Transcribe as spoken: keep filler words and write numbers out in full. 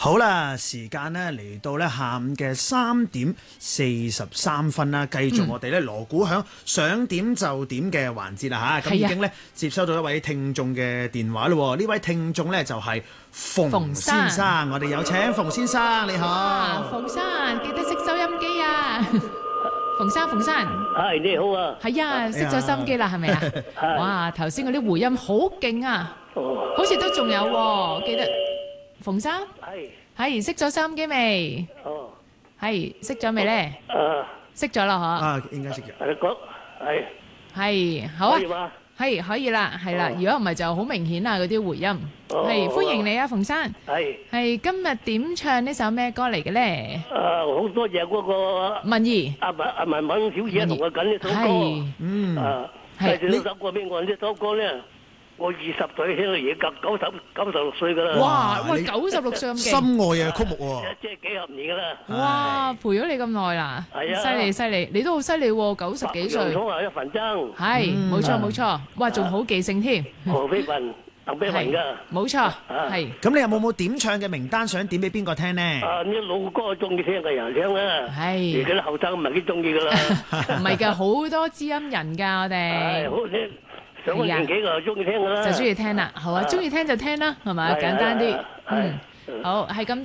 好啦，時間咧嚟到咧下午嘅三點四十三分啦，繼續我哋咧鑼鼓響想點就點嘅環節啦嚇，咁、嗯、已經咧接收到一位聽眾嘅電話咯。呢位聽眾咧就係馮先生，我哋有請馮先生，你好。 馮生記得熄收音機啊！馮生，馮生， 係你好啊！ 係啊，熄咗收音機啦，係咪啊？哇，頭先嗰啲回音好勁啊， 哦、 好似都仲有喎，記得馮生係係熄咗收音機未？ 哦， 係熄咗未咧？ 啊， 熄咗啦，嗬？ 啊，應該熄咗。 係講係係好啊， 可以嗎？ 係可以啦，係啦。如果唔係就好明顯啊，嗰啲回音。係歡迎你啊，馮生。 係係今日點唱呢首咩歌嚟嘅咧？ 誒，好多謝嗰個文儀阿文阿文文小姐同我緊呢首歌。 嗯， 啊， 係介紹呢首歌俾我，呢首歌咧，我二十歲聽到而家九十九十六歲噶啦。 哇！喂，九十六歲咁勁， 心愛嘅曲目喎。 即係幾十年噶啦。 哇！陪咗你咁耐啦， 係啊， 犀利犀利，你都好犀利喎，九十幾歲。 洋蔥啊，一份爭。 係，冇錯冇錯，哇，仲好記性添。 何飛雲、鄧飛雲噶。 冇錯，係。 咁你有冇冇點唱嘅名單想點俾邊個聽呢？ 啊，啲老歌中意聽嘅人聽啦。 係。 而家啲後生唔係幾中意噶啦。 唔係㗎，好多知音人㗎，我哋。 係好聽。上咗年紀就中意聽噶啦， 就中意聽啦，好啊，中意聽就聽啦，係咪？簡單啲，嗯，好，係咁。